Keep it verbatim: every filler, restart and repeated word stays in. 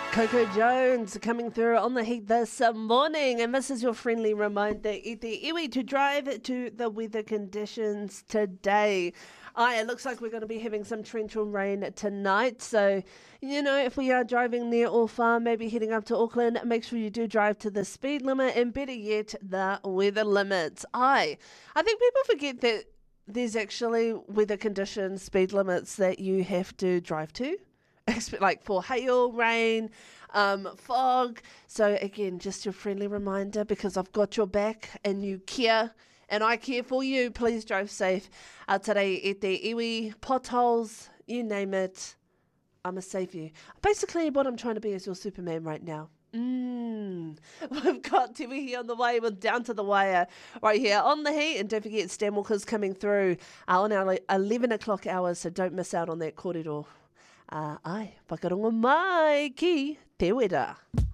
Coco Jones coming through on the heat this morning, and this is your friendly reminder, i te iwi, to drive to the weather conditions today. Ah, it looks like we're going to be having some torrential rain tonight, so, you know, if we are driving near or far, maybe heading up to Auckland, make sure you do drive to the speed limit, and better yet, the weather limits. I, I think people forget that there's actually weather conditions, speed limits that you have to drive to. Like for hail, rain, um, fog. So again, just your friendly reminder, because I've got your back and you care and I care for you. Please drive safe. Uh, today, e te iwi, potholes, you name it, I'ma save you. Basically, what I'm trying to be is your Superman right now. Mm. We've got Te Mihi on the way with Down to the Wire right here on the heat. And don't forget, Stan Walker's coming through uh, on our eleven o'clock hours, so don't miss out on that kōrero. Uh, ai, whakarongo mai ki te wera.